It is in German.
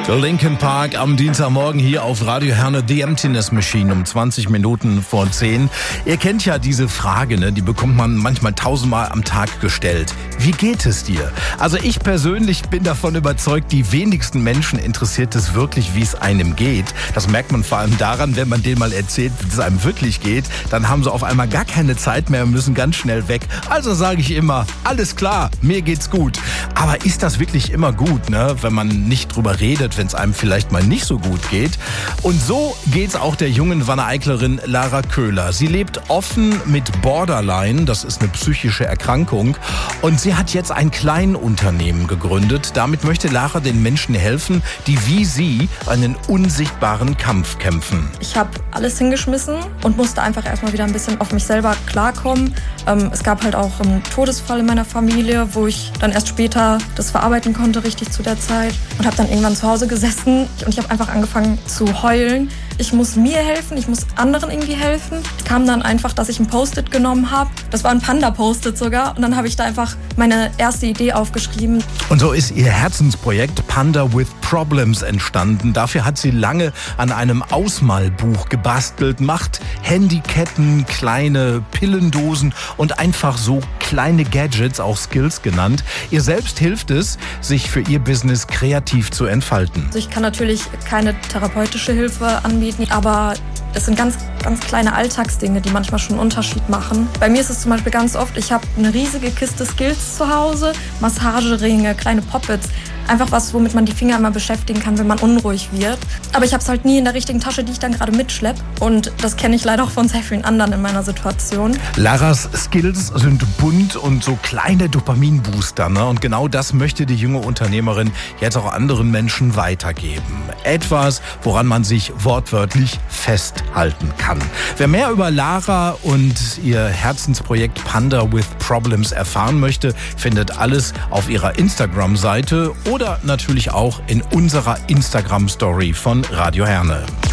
Linkin Park am Dienstagmorgen hier auf Radio Herne, The Emptiness Machine um 20 Minuten vor 10. Ihr kennt ja diese Frage, ne? Die bekommt man manchmal 1000-mal am Tag gestellt. Wie geht es dir? Also ich persönlich bin davon überzeugt, die wenigsten Menschen interessiert es wirklich, wie es einem geht. Das merkt man vor allem daran, wenn man denen mal erzählt, wie es einem wirklich geht. Dann haben sie auf einmal gar keine Zeit mehr und müssen ganz schnell weg. Also sage ich immer, alles klar, mir geht's gut. Aber ist das wirklich immer gut, ne? Wenn man nicht drüber redet, wenn es einem vielleicht mal nicht so gut geht. Und so geht's auch der jungen Wanne-Eiclerin Lara Köhler. Sie lebt offen mit Borderline, das ist eine psychische Erkrankung. Und sie hat jetzt ein Kleinunternehmen gegründet. Damit möchte Lara den Menschen helfen, die wie sie einen unsichtbaren Kampf kämpfen. Ich habe alles hingeschmissen und musste einfach erstmal wieder ein bisschen auf mich selber klarkommen. Es gab halt auch einen Todesfall in meiner Familie, wo ich dann erst später das verarbeiten konnte, richtig zu der Zeit. Und habe dann irgendwann zu Hause gesessen und ich habe einfach angefangen zu heulen. Ich muss mir helfen, ich muss anderen irgendwie helfen. Kam dann einfach, dass ich ein Post-it genommen habe. Das war ein Panda-Post-it sogar. Und dann habe ich da einfach meine erste Idee aufgeschrieben. Und so ist ihr Herzensprojekt Panda with Problems entstanden. Dafür hat sie lange an einem Ausmalbuch gebastelt, macht Handyketten, kleine Pillendosen und einfach so kleine Gadgets, auch Skills genannt. Ihr selbst hilft es, sich für ihr Business kreativ zu entfalten. Also ich kann natürlich keine therapeutische Hilfe anbieten, aber es sind ganz, ganz kleine Alltagsdinge, die manchmal schon einen Unterschied machen. Bei mir ist es zum Beispiel ganz oft, ich habe eine riesige Kiste Skills zu Hause, Massageringe, kleine Poppets. Einfach was, womit man die Finger immer beschäftigen kann, wenn man unruhig wird. Aber ich habe es halt nie in der richtigen Tasche, die ich dann gerade mitschleppe. Und das kenne ich leider auch von sehr vielen anderen in meiner Situation. Laras Skills sind bunt und so kleine Dopaminbooster, ne? Und genau das möchte die junge Unternehmerin jetzt auch anderen Menschen weitergeben. Etwas, woran man sich wortwörtlich festhalten kann. Wer mehr über Lara und ihr Herzensprojekt Panda with Problems erfahren möchte, findet alles auf ihrer Instagram-Seite oder natürlich auch in unserer Instagram-Story von Radio Herne.